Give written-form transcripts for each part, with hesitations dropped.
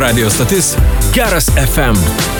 Radio stotis Geras FM.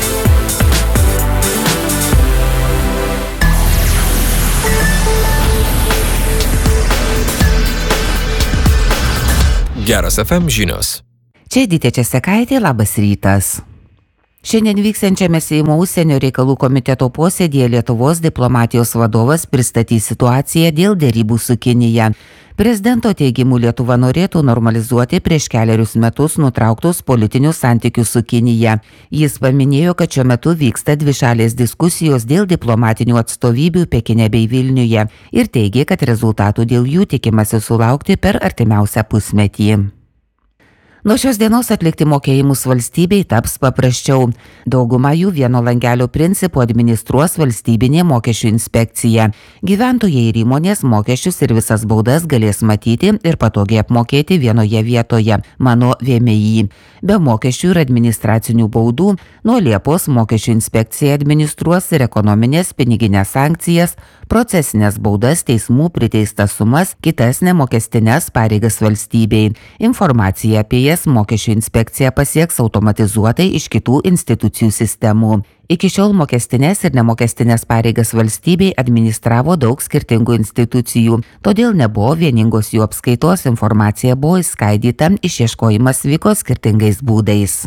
Geras FM žinios. Čia Edita Česekaitė, labas rytas. Šiandien vyksiančiame Seimo užsienio reikalų komiteto posėdyje Lietuvos diplomatijos vadovas pristatys situaciją dėl derybų su Kinija. Prezidento teigimu Lietuva norėtų normalizuoti prieš keliarius metus nutrauktus politinius santykius su Kinija. Jis paminėjo, kad šiuo metu vyksta dvišalės diskusijos dėl diplomatinių atstovybių Pekine bei Vilniuje ir teigė, kad rezultatų dėl jų tikimasi sulaukti per artimiausią pusmetį. Nuo šios dienos atlikti mokėjimus valstybei taps paprasčiau. Dauguma jų vieno langelio principu administruos valstybinė mokesčių inspekcija. Gyventojai ir įmonės mokesčius ir visas baudas galės matyti ir patogiai apmokėti vienoje vietoje, mano VMI. Be mokesčių ir administracinių baudų nuo Liepos mokesčių inspekcija administruos ir ekonominės piniginės sankcijas, procesinės baudas, teismų priteistas sumas, kitas nemokestinės pareigas valstybei. Informacija apie jas mokesčių inspekcija pasieks automatizuotai iš kitų institucijų sistemų. Iki šiol mokestinės ir nemokestinės pareigas valstybei administravo daug skirtingų institucijų, todėl nebuvo vieningos jų apskaitos, informacija buvo išskaidyta, išieškojimas vyko skirtingais būdais.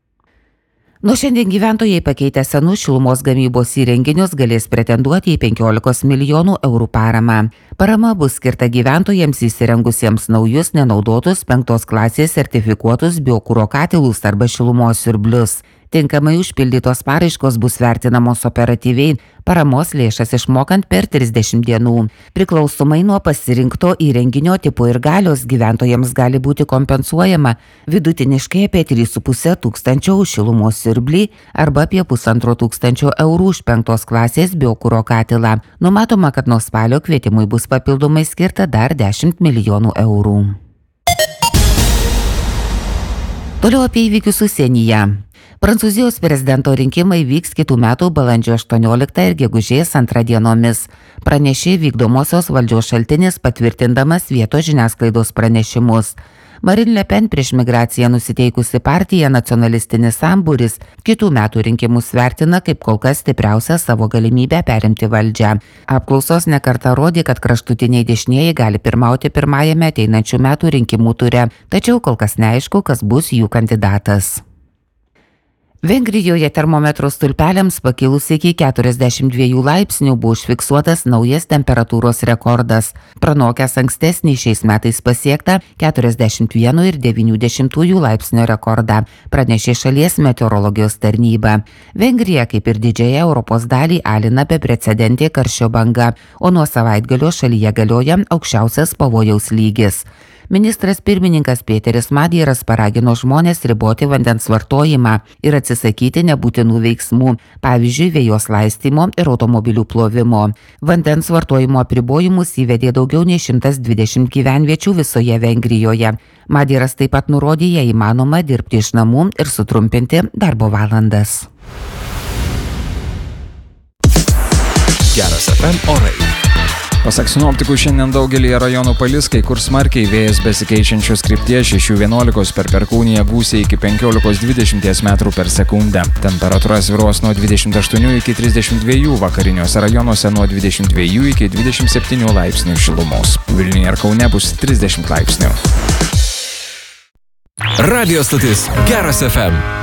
Nuo šiandien gyventojai pakeitę senus šilumos gamybos įrenginius galės pretenduoti į 15 milijonų eurų paramą. Parama bus skirta gyventojams įsirengusiems naujus nenaudotus 5 klasės sertifikuotus biokuro katilus arba šilumos siurblius. Tinkamai užpildytos paraiškos bus vertinamos operatyviai, paramos lėšas išmokant per 30 dienų. Priklausomai nuo pasirinkto įrenginio tipo ir galios gyventojams gali būti kompensuojama vidutiniškai apie 3,5 tūkstančio už šilumos siurblį arba apie 1,5 tūkstančio eurų už 5 klasės biokuro katilą. Numatoma, kad nuo spalio kvietimui bus papildomai skirta dar 10 milijonų eurų. Toliau apie įvykius užsienyje. Prancūzijos prezidento rinkimai vyks kitų metų balandžio 18 ir gegužės 2 dienomis. Pranešė vykdomosios valdžios šaltinis patvirtindamas vietos žiniasklaidos pranešimus. Marine Le Pen prieš migraciją nusiteikusi partija Nacionalistinis sambūris kitų metų rinkimus vertina kaip kol kas stipriausią savo galimybę perimti valdžią. Apklausos nekartą rodė, kad kraštutiniai dešinieji gali pirmauti pirmajame ateinančių metų rinkimų ture, tačiau kol kas neaišku, kas bus jų kandidatas. Vengrijoje termometro stulpeliams pakilus iki 42 laipsnių buvo užfiksuotas naujas temperatūros rekordas, pranokęs ankstesnį šiais metais pasiektą 41,9 laipsnio rekordą, pranešė šalies meteorologijos tarnyba. Vengrija, kaip ir didžiąją Europos dalį, alina beprecedentė karščio banga, o nuo savaitgalio šalyje galioja aukščiausias pavojaus lygis. Ministras pirmininkas Pėteris Madieras paragino žmonės riboti vandens vartojimą ir atsisakyti nebūtinų veiksmų, pavyzdžiui, vėjos laistymo ir automobilių plovimo. Vandens vartojimo apribojimus įvedė daugiau nei 120 gyvenviečių visoje Vengrijoje. Madieras taip pat nurodė, jei įmanoma dirbti iš namų ir sutrumpinti darbo valandas. Geras FM orai. Pasak sinoptikų, šiandien daugelį rajonų palis, kai kur smarkiai vėjas besikeičiančios krypties 6–11 per perkūniją gūsiai iki 15–20 metrų per sekundę. Temperatūra svyruos nuo 28 iki 32, vakariniuose rajonuose nuo 22 iki 27 laipsnių šilumos. Vilniuje ir Kaune bus 30 laipsnių. Radio stotis Geras FM.